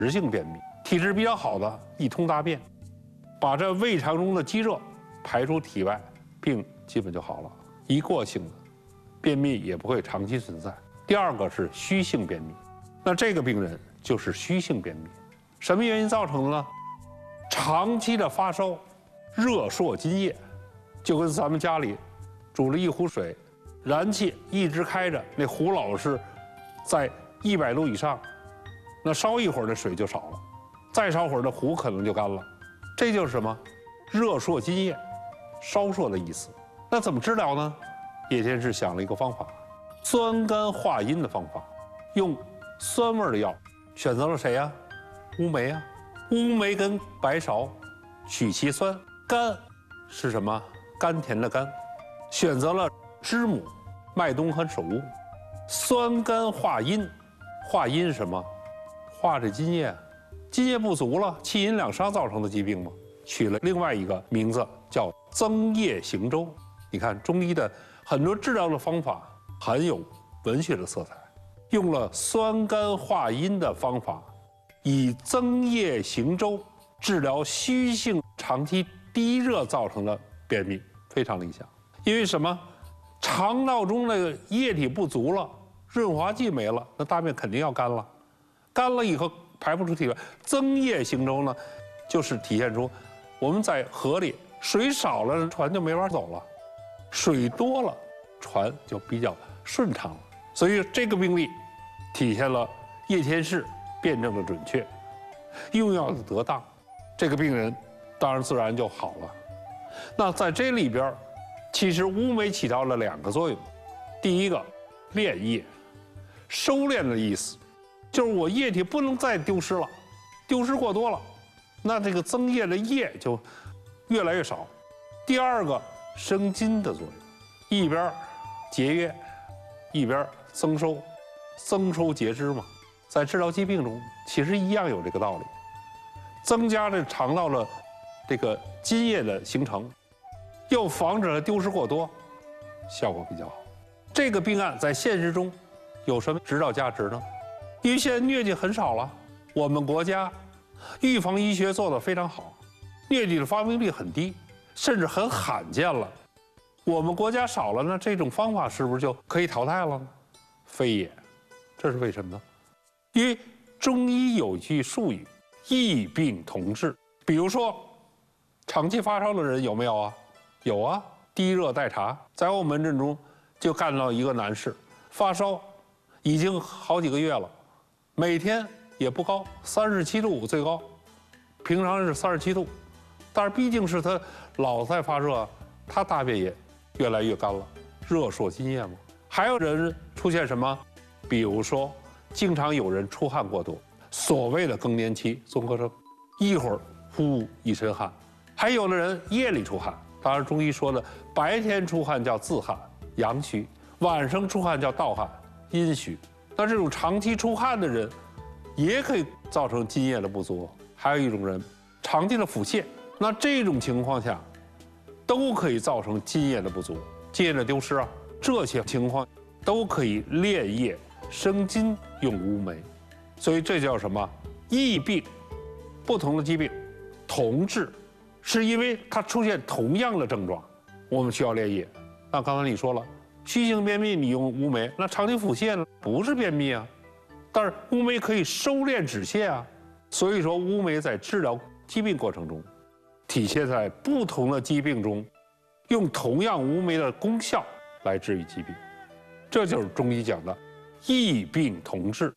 质性便秘，体质比较好的一通大便，把这胃肠中的积热排出体外，病基本就好了。一过性的便秘也不会长期存在。第二个是虚性便秘，那这个病人就是虚性便秘，什么原因造成的呢？长期的发烧，热烁津液，就跟咱们家里煮了一壶水，燃气一直开着，那壶老是在100度以上，那烧一会儿那水就少了，再烧会儿那壶可能就干了，这就是什么？热烁津液，烧烁的意思。那怎么治疗呢？叶天士想了一个方法，酸甘化阴的方法，用酸味的药，选择了谁呀？乌梅啊，乌梅跟白芍，取其酸，甘是什么？甘甜的甘，选择了知母、麦冬和首乌，酸甘化阴，化阴是什么？化这津液，津液不足了，气阴两伤造成的疾病嘛，取了另外一个名字叫增液行舟。你看中医的很多治疗的方法很有文学的色彩，用了酸甘化阴的方法，以增液行舟治疗虚性长期低热造成的便秘，非常理想。因为什么？肠道中那个液体不足了，润滑剂没了，那大便肯定要干了，干了以后排不出体外。增液行舟呢，就是体现出我们在河里水少了，船就没法走了，水多了，船就比较顺畅了。所以这个病例体现了叶天士辩证的准确，用药的得当，这个病人当然自然就好了。那在这里边，其实乌梅起到了2个作用。第一个，敛液，收敛的意思，就是我液体不能再丢失了，丢失过多了，那这个增液的液就越来越少。第二个，生津的作用，一边节约，一边增收节脂嘛。在治疗疾病中，其实一样有这个道理，增加这肠道的这个津液的形成，又防止它丢失过多，效果比较好。这个病案在现实中有什么指导价值呢？因为现在疟疾很少了，我们国家预防医学做得非常好，疟疾的发病率很低，甚至很罕见了。我们国家少了，那这种方法是不是就可以淘汰了呢？非也，这是为什么呢？因为中医有句术语，异病同治。比如说，长期发烧的人有没有啊？有啊，低热待查。在我门诊中就看到一个男士，发烧已经好几个月了，每天也不高，37度最高，平常是37度，但是毕竟是他老在发热，他大便也越来越干了，热烁津液嘛。还有人出现什么？比如说，经常有人出汗过多，所谓的更年期综合症，一会儿呼一身汗。还有的人夜里出汗，当然中医说的白天出汗叫自汗阳虚，晚上出汗叫盗汗阴虚。那这种长期出汗的人，也可以造成津液的不足。还有一种人长期的腹泻，那这种情况下，都可以造成津液的不足、津液的丢失啊。这些情况都可以敛液生津，用乌梅。所以这叫什么？异病，不同的疾病同治，是因为它出现同样的症状，我们需要敛液。那刚才你说了，虚性便秘你用乌梅，那长期腹泻呢？不是便秘啊，但是乌梅可以收敛止泻啊。所以说，乌梅在治疗疾病过程中，体现在不同的疾病中，用同样乌梅的功效来治愈疾病，这就是中医讲的异病同治。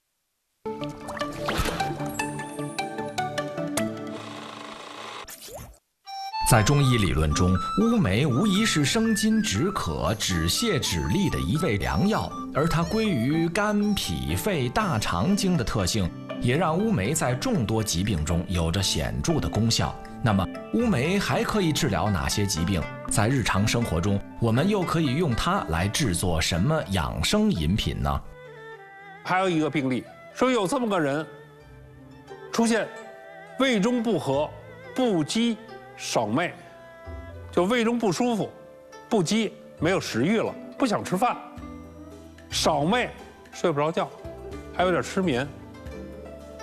在中医理论中，乌梅无疑是生津止渴、止泻止痢的一味良药，而它归于肝、脾、肺、大肠经的特性，也让乌梅在众多疾病中有着显著的功效。那么，乌梅还可以治疗哪些疾病？在日常生活中，我们又可以用它来制作什么养生饮品呢？ 还有一个病例说，有这么个人出现胃中不和、不饥、少寐，就胃中不舒服、不饥，没有食欲了，不想吃饭，少寐，睡不着觉，还有点失眠。